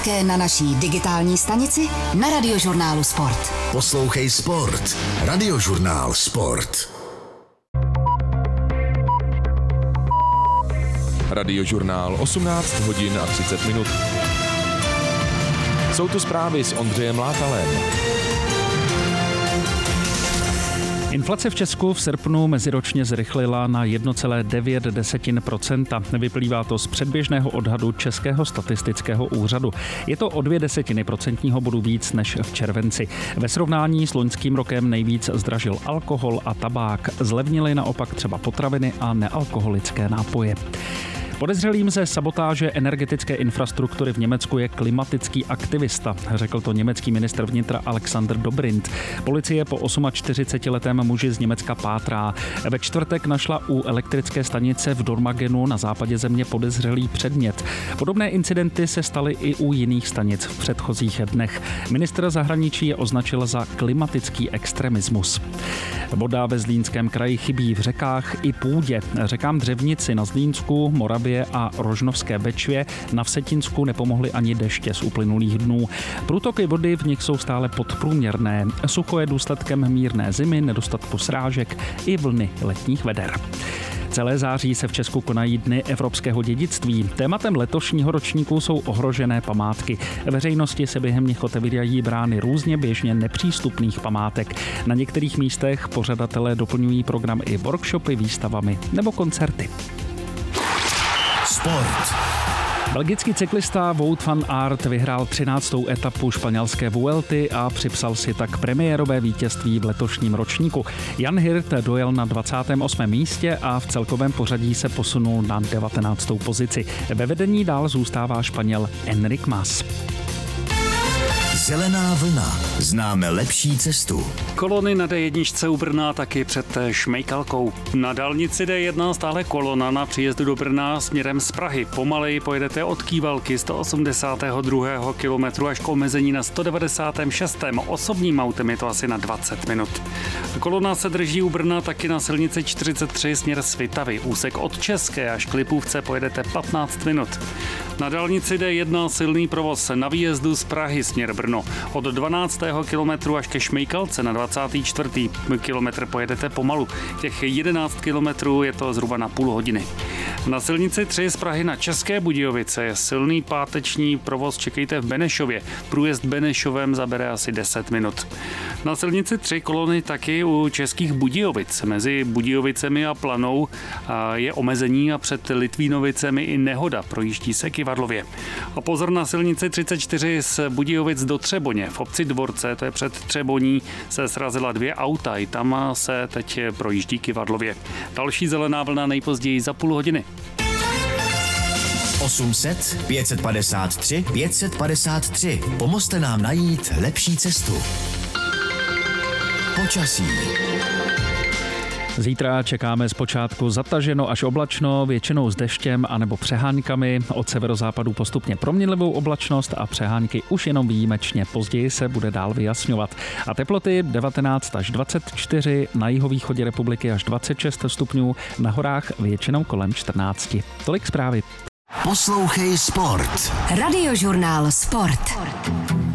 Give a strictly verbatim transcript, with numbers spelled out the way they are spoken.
také na naší digitální stanici na Radiožurnálu Sport. Poslouchej Sport. Radiožurnál Sport. Radiožurnál osmnáct hodin a třicet minut. Jsou tu zprávy s Ondřejem Látalem. Inflace v Česku v srpnu meziročně zrychlila na jedna celá devět procenta. Vyplývá to z předběžného odhadu Českého statistického úřadu. Je to o dvě desetiny procentního bodu víc než v červenci. Ve srovnání s loňským rokem nejvíc zdražil alkohol a tabák. Zlevnily naopak třeba potraviny a nealkoholické nápoje. Podezřelým ze sabotáže energetické infrastruktury v Německu je klimatický aktivista, řekl to německý ministr vnitra Alexander Dobrindt. Policie po čtyřicetiosmiletém muži z Německa pátrá. Ve čtvrtek našla u elektrické stanice v Dormagenu na západě země podezřelý předmět. Podobné incidenty se staly i u jiných stanic v předchozích dnech. Ministr zahraničí je označil za klimatický extremismus. Voda ve Zlínském kraji chybí v řekách i půdě. Řekám Dřevnici na Zlínsku, Moravě a Rožnovské Bečvě, na Vsetinsku nepomohly ani deště z uplynulých dnů. Průtoky vody v nich jsou stále podprůměrné. Sucho je důsledkem mírné zimy, nedostatku srážek i vlny letních veder. Celé září se v Česku konají Dny evropského dědictví. Tématem letošního ročníku jsou ohrožené památky. Veřejnosti se během nich otevírají brány různě běžně nepřístupných památek. Na některých místech pořadatelé doplňují program i workshopy, výstavami nebo koncerty. Sport. Belgický cyklista Wout van Aert vyhrál třináctou etapu španělské Vuelty a připsal si tak premiérové vítězství v letošním ročníku. Jan Hirt dojel na dvacátém osmém místě a v celkovém pořadí se posunul na devatenáctou pozici. Ve vedení dál zůstává Španěl Enric Mas. Zelená vlna. Známe lepší cestu. Kolony na D jedna u Brna taky před Šmejkalkou. Na dálnici D jedna stále kolona na příjezdu do Brna směrem z Prahy. Pomaleji pojedete od Kývalky sto osmdesátého druhého kilometru až k omezení na sto devadesátém šestém Osobním autem je to asi na dvacet minut. Kolona se drží u Brna taky na silnici čtyřicet tři směr Svitavy. Úsek od České až k Lipůvce pojedete patnáct minut. Na dálnici D jedna silný provoz na výjezdu z Prahy směr Brno. Od dvanáctého kilometru až ke Šmejkalce na dvacátý čtvrtý kilometr pojedete pomalu. Těch jedenáct kilometrů je to zhruba na půl hodiny. Na silnici tři z Prahy na České Budějovice je silný páteční provoz, čekejte v Benešově. Průjezd Benešovem zabere asi deset minut. Na silnici tři kolony taky u Českých Budějovic. Mezi Budějovicemi a Planou je omezení a před Litvínovicemi i nehoda. Projíždí se Kyvadlově. A pozor na silnici třicet čtyři z Budějovic do Třeboně. V obci Dvorce, to je před Třeboní, se srazila dvě auta. I tam se teď projíždí Kyvadlově. Další zelená vlna nejpozději za půl hodiny. osm set pět set padesát tři pět set padesát tři. Pomozte nám najít lepší cestu. Počasí. Zítra čekáme zpočátku zataženo až oblačno, většinou s deštěm anebo přeháňkami. Od severozápadu postupně proměnlivou oblačnost a přehánky už jenom výjimečně. Později se bude dál vyjasňovat. A teploty devatenáct až dvacet čtyři, na jihovýchodě republiky až dvacet šest stupňů, na horách většinou kolem čtrnáct. Tolik zprávy. Poslouchej Sport. Radiožurnál Sport.